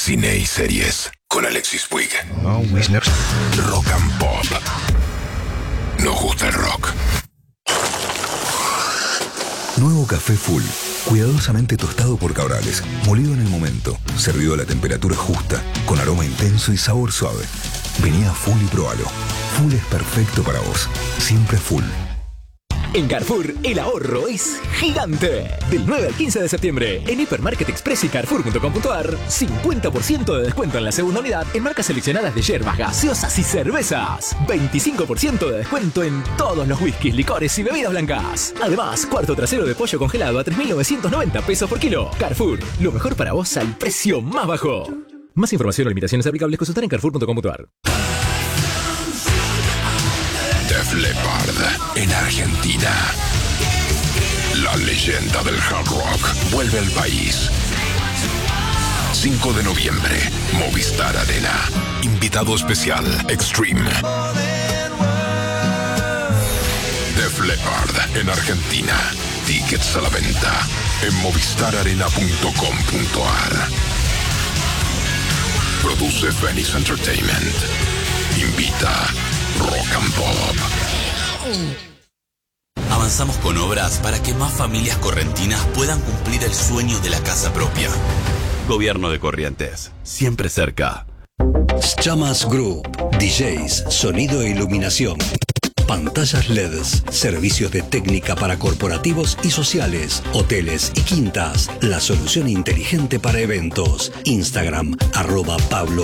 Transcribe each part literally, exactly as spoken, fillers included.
Cine y series con Alexis Puig. No, Wisner. Rock and Pop. Nos gusta el rock. Nuevo café Full, cuidadosamente tostado por Cabrales, molido en el momento, servido a la temperatura justa, con aroma intenso y sabor suave. Vení a Full y probalo. Full es perfecto para vos. Siempre Full. En Carrefour, el ahorro es gigante. Del nueve al quince de septiembre, en Hipermarket Express y Carrefour punto com punto ar, cincuenta por ciento de descuento en la segunda unidad en marcas seleccionadas de yerbas, gaseosas y cervezas. veinticinco por ciento de descuento en todos los whiskies, licores y bebidas blancas. Además, cuarto trasero de pollo congelado a tres mil novecientos noventa pesos por kilo. Carrefour, lo mejor para vos al precio más bajo. Más información o limitaciones aplicables consultar en Carrefour punto com punto ar. Def Leppard en Argentina. La leyenda del hard rock vuelve al país. cinco de noviembre, Movistar Arena. Invitado especial, Extreme. Def Leppard en Argentina. Tickets a la venta en movistar arena punto com punto ar. Produce Phoenix Entertainment. Invita Rock and Pop. Avanzamos con obras para que más familias correntinas puedan cumplir el sueño de la casa propia. Gobierno de Corrientes, siempre cerca. Chamas Group, D Js, sonido e iluminación. Pantallas L E Ds, servicios de técnica para corporativos y sociales, hoteles y quintas. La solución inteligente para eventos. Instagram, arroba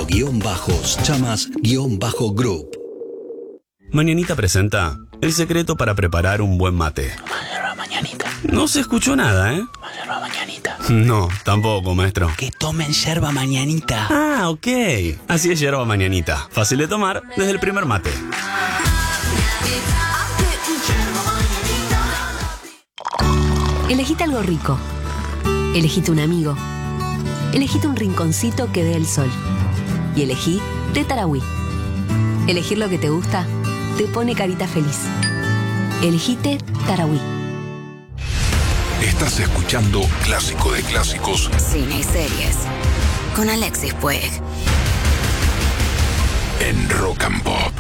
Pablo-Chamas-Group. Mañanita presenta el secreto para preparar un buen mate. Yerba mañanita. No se escuchó nada, ¿eh? Yerba mañanita. No, tampoco, maestro. Que tomen yerba mañanita. Ah, ok. Así es yerba mañanita. Fácil de tomar desde el primer mate. Elegite algo rico. Elegite un amigo. Elegite un rinconcito que dé el sol. Y elegí Té Tarahui. Elegir lo que te gusta te pone carita feliz. Elegite Tarahui. Estás escuchando Clásico de Clásicos. Cine y series con Alexis Puig. En Rock and Pop.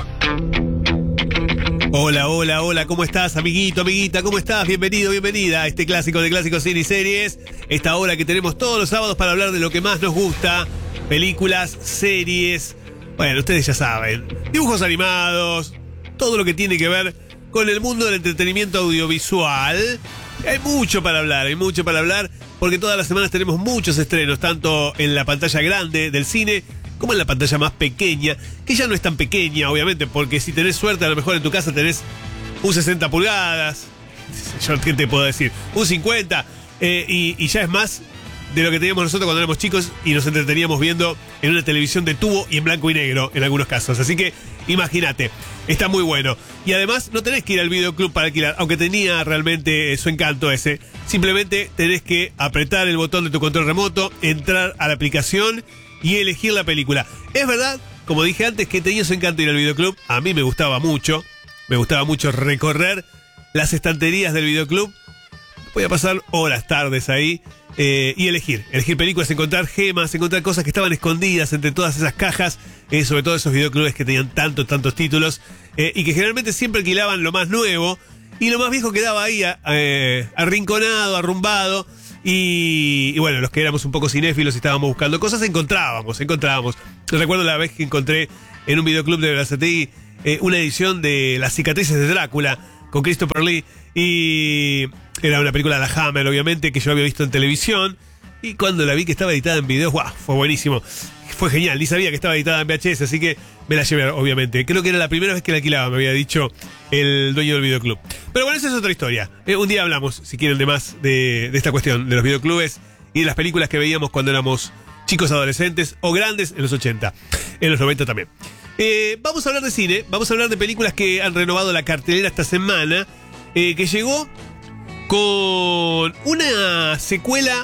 Hola, hola, hola, ¿cómo estás, amiguito, amiguita? ¿Cómo estás? Bienvenido, bienvenida a este Clásico de Clásicos, Cine y Series. Esta hora que tenemos todos los sábados para hablar de lo que más nos gusta. Películas, series, bueno, ustedes ya saben, dibujos animados, todo lo que tiene que ver con el mundo del entretenimiento audiovisual. Hay mucho para hablar, hay mucho para hablar, porque todas las semanas tenemos muchos estrenos, tanto en la pantalla grande del cine, como en la pantalla más pequeña, que ya no es tan pequeña, obviamente, porque si tenés suerte, a lo mejor en tu casa tenés un sesenta pulgadas, yo qué te puedo decir, un cincuenta, eh, y, y ya es más de lo que teníamos nosotros cuando éramos chicos y nos entreteníamos viendo en una televisión de tubo y en blanco y negro en algunos casos. Así que imagínate, está muy bueno. Y además no tenés que ir al videoclub para alquilar, aunque tenía realmente su encanto ese. Simplemente tenés que apretar el botón de tu control remoto, entrar a la aplicación y elegir la película. Es verdad, como dije antes, que tenía su encanto ir al videoclub. A mí me gustaba mucho, me gustaba mucho recorrer las estanterías del videoclub. Voy a pasar horas, tardes ahí eh, y elegir, elegir películas, encontrar gemas, encontrar cosas que estaban escondidas entre todas esas cajas, eh, sobre todo esos videoclubes que tenían tantos, tantos títulos eh, y que generalmente siempre alquilaban lo más nuevo y lo más viejo quedaba ahí eh, arrinconado, arrumbado. Y, y bueno, los que éramos un poco cinéfilos y estábamos buscando cosas, encontrábamos, encontrábamos. Recuerdo la vez que encontré en un videoclub de Berazategui eh, una edición de Las cicatrices de Drácula con Christopher Lee. Y era una película de la Hammer, obviamente, que yo había visto en televisión. Y cuando la vi que estaba editada en video, ¡guau! Fue buenísimo. Fue genial, ni sabía que estaba editada en V H S, así que me la llevé, obviamente. Creo que era la primera vez que la alquilaba, me había dicho el dueño del videoclub. Pero bueno, esa es otra historia. Eh, un día hablamos, si quieren, de más de, de esta cuestión, de los videoclubes y de las películas que veíamos cuando éramos chicos adolescentes o grandes en los ochenta, en los noventa también. Eh, vamos a hablar de cine, vamos a hablar de películas que han renovado la cartelera esta semana, eh, que llegó con una secuela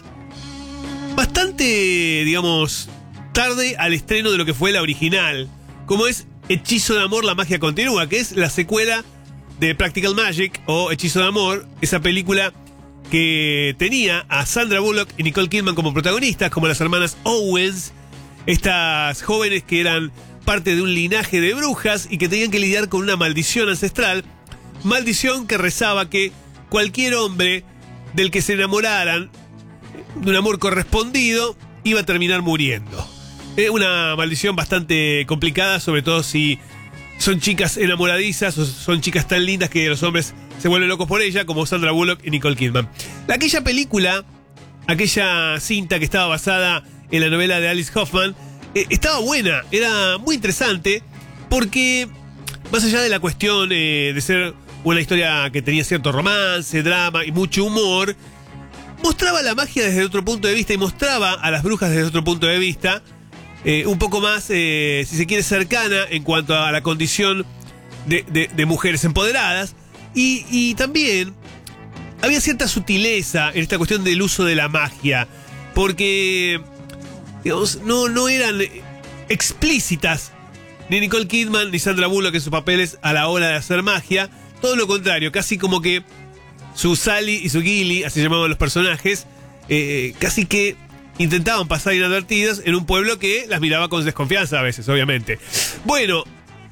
bastante, digamos, tarde al estreno de lo que fue la original, como es Hechizo de Amor, la magia continúa, que es la secuela de Practical Magic o Hechizo de Amor, esa película que tenía a Sandra Bullock y Nicole Kidman como protagonistas, como las hermanas Owens, estas jóvenes que eran parte de un linaje de brujas y que tenían que lidiar con una maldición ancestral, maldición que rezaba que cualquier hombre del que se enamoraran, de un amor correspondido, iba a terminar muriendo. Es una maldición bastante complicada, sobre todo si son chicas enamoradizas o son chicas tan lindas que los hombres se vuelven locos por ella, como Sandra Bullock y Nicole Kidman. Aquella película, aquella cinta que estaba basada en la novela de Alice Hoffman, eh, estaba buena, era muy interesante, porque más allá de la cuestión eh, de ser una historia que tenía cierto romance, drama y mucho humor, mostraba la magia desde otro punto de vista y mostraba a las brujas desde otro punto de vista, eh, un poco más, eh, si se quiere, cercana en cuanto a la condición de, de, de mujeres empoderadas. Y, y también había cierta sutileza en esta cuestión del uso de la magia, porque, digamos, no, no eran explícitas ni Nicole Kidman ni Sandra Bullock en sus papeles a la hora de hacer magia. Todo lo contrario, casi como que su Sally y su Gilly, así llamaban los personajes, eh, casi que intentaban pasar inadvertidas en un pueblo que las miraba con desconfianza a veces, obviamente. Bueno,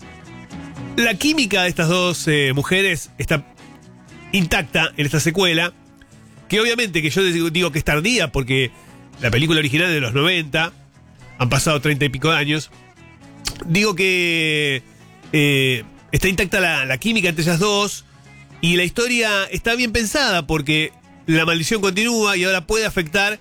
la química de estas dos eh, mujeres está intacta en esta secuela, que obviamente que yo digo, digo que es tardía porque la película original es de los noventa, han pasado treinta y pico de años. Digo que eh, está intacta la, la química entre ellas dos y la historia está bien pensada porque la maldición continúa y ahora puede afectar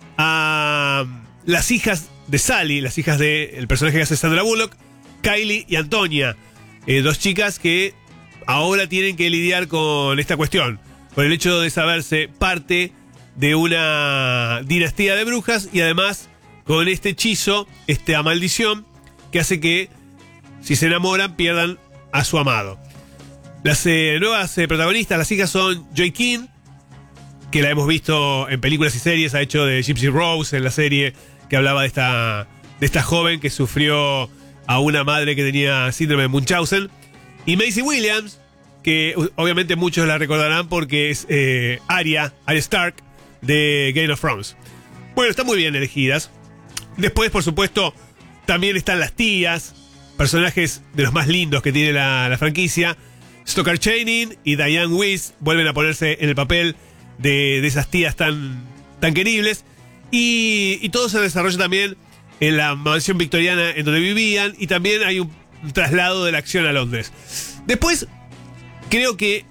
a las hijas de Sally, las hijas del personaje que hace Sandra Bullock, Kylie y Antonia. Eh, dos chicas que ahora tienen que lidiar con esta cuestión, con el hecho de saberse parte de una dinastía de brujas y además con este hechizo, esta maldición que hace que si se enamoran pierdan a su amado. Las eh, nuevas eh, protagonistas, las hijas, son Joy King, que la hemos visto en películas y series, ha hecho de Gypsy Rose en la serie que hablaba de esta, de esta joven que sufrió a una madre que tenía síndrome de Munchausen, y Maisie Williams, que obviamente muchos la recordarán porque es eh, Arya, Arya Stark de Game of Thrones. Bueno, están muy bien elegidas. Después, por supuesto, también están las tías, personajes de los más lindos que tiene la, la franquicia. Stoker Channing y Diane Weiss vuelven a ponerse en el papel de, de esas tías tan, tan queribles. Y, y todo se desarrolla también en la mansión victoriana en donde vivían, y también hay un, un traslado de la acción a Londres. Después, creo que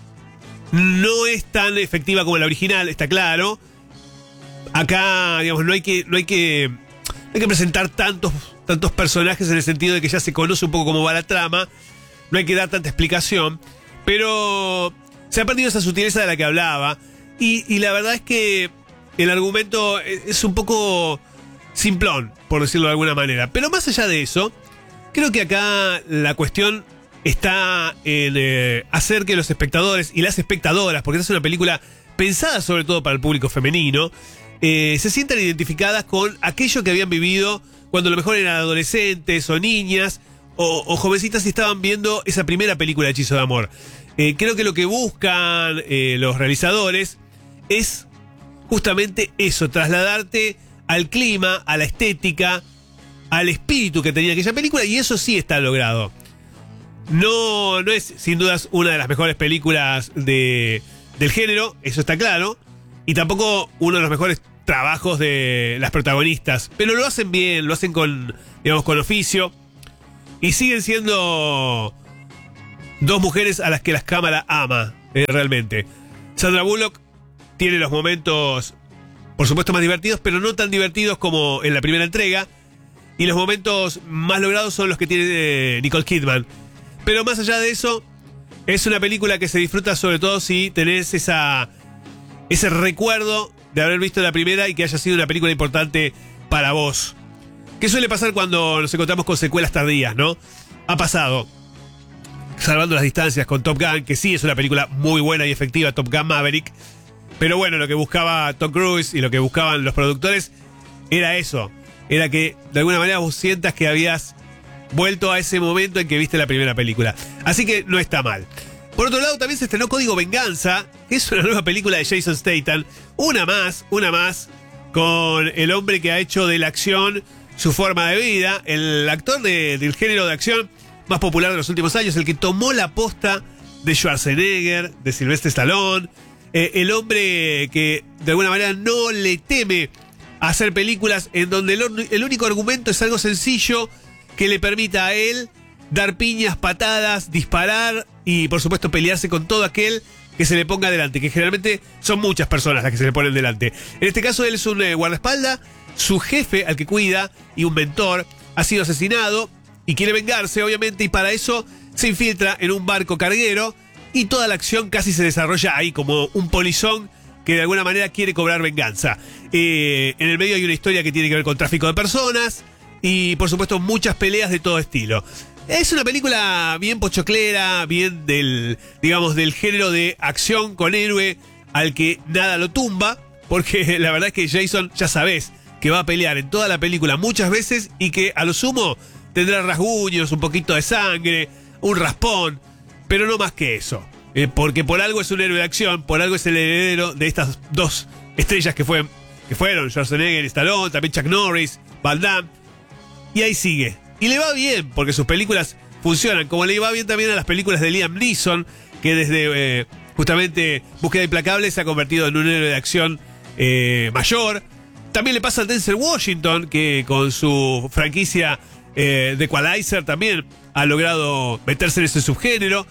no es tan efectiva como la original, está claro. Acá, digamos, no hay que, no hay que, no hay que presentar tantos, tantos personajes en el sentido de que ya se conoce un poco cómo va la trama. No hay que dar tanta explicación, pero se ha perdido esa sutileza de la que hablaba. Y, y la verdad es que el argumento es un poco simplón, por decirlo de alguna manera. Pero más allá de eso, creo que acá la cuestión está en eh, hacer que los espectadores y las espectadoras, porque esta es una película pensada sobre todo para el público femenino, eh, se sientan identificadas con aquello que habían vivido cuando a lo mejor eran adolescentes o niñas o, o jovencitas y estaban viendo esa primera película de Hechizo de Amor. Eh, creo que lo que buscan eh, los realizadores es justamente eso, trasladarte al clima, a la estética, al espíritu que tenía aquella película, y eso sí está logrado. No, no es sin dudas una de las mejores películas de, del género, eso está claro, y tampoco uno de los mejores trabajos de las protagonistas, pero lo hacen bien, lo hacen con, digamos, con oficio, y siguen siendo dos mujeres a las que la cámara ama, eh, realmente. Sandra Bullock tiene los momentos, por supuesto, más divertidos, pero no tan divertidos como en la primera entrega, y los momentos más logrados son los que tiene eh, Nicole Kidman. Pero más allá de eso, es una película que se disfruta sobre todo si tenés esa, ese recuerdo de haber visto la primera y que haya sido una película importante para vos. ¿Qué suele pasar cuando nos encontramos con secuelas tardías, no? Ha pasado, salvando las distancias, con Top Gun, que sí es una película muy buena y efectiva, Top Gun Maverick. Pero bueno, lo que buscaba Tom Cruise y lo que buscaban los productores era eso. Era que de alguna manera vos sientas que habías vuelto a ese momento en que viste la primera película. Así que no está mal. Por otro lado, también se estrenó Código Venganza, que es una nueva película de Jason Statham. Una más, una más, con el hombre que ha hecho de la acción su forma de vida. El actor de, del género de acción más popular de los últimos años, el que tomó la posta de Schwarzenegger, de Sylvester Stallone, eh, el hombre que de alguna manera no le teme a hacer películas en donde el, el único argumento es algo sencillo que le permita a él dar piñas, patadas, disparar y por supuesto pelearse con todo aquel que se le ponga delante, que generalmente son muchas personas las que se le ponen delante. En este caso él es un eh, guardaespaldas, su jefe al que cuida y un mentor ha sido asesinado y quiere vengarse obviamente, y para eso se infiltra en un barco carguero y toda la acción casi se desarrolla ahí como un polizón que de alguna manera quiere cobrar venganza. Eh, en el medio hay una historia que tiene que ver con tráfico de personas y por supuesto muchas peleas de todo estilo. Es una película bien pochoclera, bien del, digamos, del género de acción con héroe al que nada lo tumba, porque la verdad es que Jason ya sabés que va a pelear en toda la película muchas veces y que a lo sumo tendrá rasguños, un poquito de sangre, un raspón, pero no más que eso. Eh, porque por algo es un héroe de acción, por algo es el heredero de estas dos estrellas que, fue, que fueron Schwarzenegger y Stallone, también Chuck Norris, Van Damme, y ahí sigue. Y le va bien, porque sus películas funcionan, como le va bien también a las películas de Liam Neeson, que desde eh, justamente Búsqueda Implacable se ha convertido en un héroe de acción eh, mayor. También le pasa a Denzel Washington, que con su franquicia eh, de Equalizer también ha logrado meterse en ese subgénero.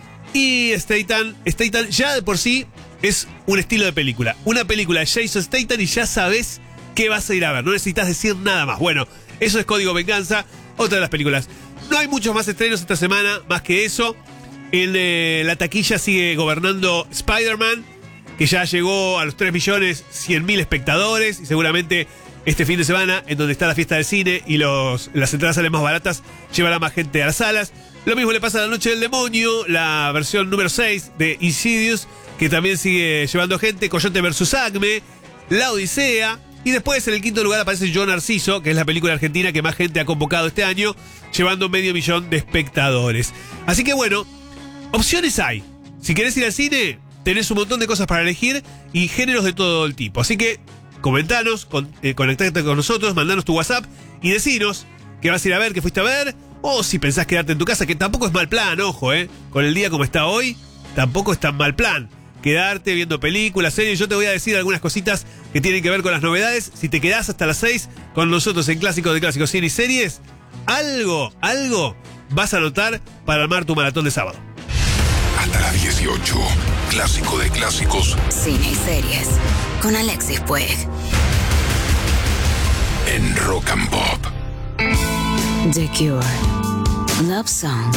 Y Statham, Statham ya de por sí es un estilo de película. Una película de Jason Statham y ya sabes qué vas a ir a ver. No necesitas decir nada más. Bueno, eso es Código Venganza, otra de las películas. No hay muchos más estrenos esta semana, más que eso. En eh, la taquilla sigue gobernando Spider-Man, que ya llegó a los tres millones cien mil espectadores. Y seguramente este fin de semana, en donde está la fiesta del cine y los, las entradas salen más baratas, llevará más gente a las salas. Lo mismo le pasa a La Noche del Demonio, la versión número seis de Insidious, que también sigue llevando gente. Coyote versus Acme, La Odisea. Y después en el quinto lugar aparece Yo Narciso, que es la película argentina que más gente ha convocado este año, llevando medio millón de espectadores. Así que bueno, opciones hay. Si querés ir al cine, tenés un montón de cosas para elegir y géneros de todo el tipo. Así que comentanos, con, eh, conectate con nosotros, mandanos tu WhatsApp y decinos qué vas a ir a ver, qué fuiste a ver, o si pensás quedarte en tu casa, que tampoco es mal plan, ojo, eh. Con el día como está hoy, tampoco es tan mal plan. Quedarte viendo películas, series. Yo te voy a decir algunas cositas que tienen que ver con las novedades. Si te quedás hasta las seis con nosotros en Clásicos de Clásicos, Cine y Series, algo, algo vas a notar para armar tu maratón de sábado. Hasta las dieciocho, Clásico de Clásicos, Cine y Series, con Alexis Puig. En Rock and Pop. The Cure. Love Song.